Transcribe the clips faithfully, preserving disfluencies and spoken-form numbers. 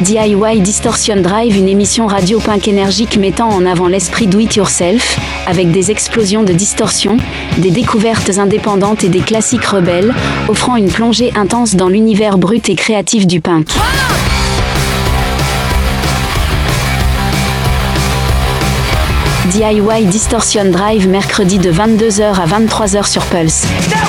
D I Y Distortion Drive, une émission radio punk énergique mettant en avant l'esprit do-it-yourself, avec des explosions de distorsion, des découvertes indépendantes et des classiques rebelles, offrant une plongée intense dans l'univers brut et créatif du punk. D I Y Distortion Drive, mercredi de vingt-deux heures à vingt-trois heures sur Pulse.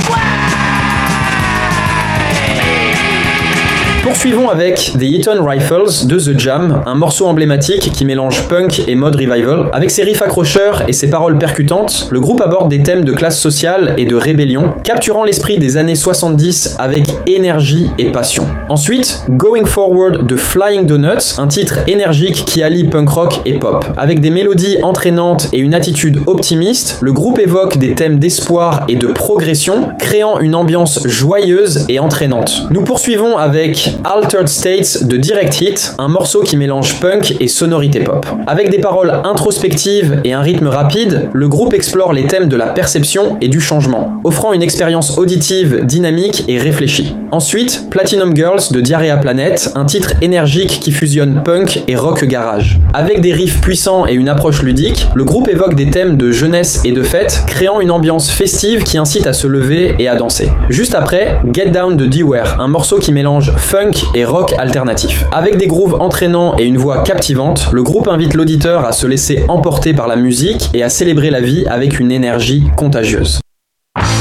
Poursuivons avec The Eton Rifles de The Jam, un morceau emblématique qui mélange punk et mode revival. Avec ses riffs accrocheurs et ses paroles percutantes, le groupe aborde des thèmes de classe sociale et de rébellion, capturant l'esprit des années soixante-dix avec énergie et passion. Ensuite, Going Forward de Flying Donuts, un titre énergique qui allie punk rock et pop. Avec des mélodies entraînantes et une attitude optimiste, le groupe évoque des thèmes d'espoir et de progression, créant une ambiance joyeuse et entraînante. Nous poursuivons avec Altered States de Direct Hit, un morceau qui mélange punk et sonorité pop. Avec des paroles introspectives et un rythme rapide, le groupe explore les thèmes de la perception et du changement, offrant une expérience auditive dynamique et réfléchie. Ensuite, Platinum Girls de Diarrhea Planet, un titre énergique qui fusionne punk et rock garage. Avec des riffs puissants et une approche ludique, le groupe évoque des thèmes de jeunesse et de fête, créant une ambiance festive qui incite à se lever et à danser. Juste après, Get Down de D-Ware, un morceau qui mélange funk et rock alternatif. Avec des grooves entraînants et une voix captivante, le groupe invite l'auditeur à se laisser emporter par la musique et à célébrer la vie avec une énergie contagieuse.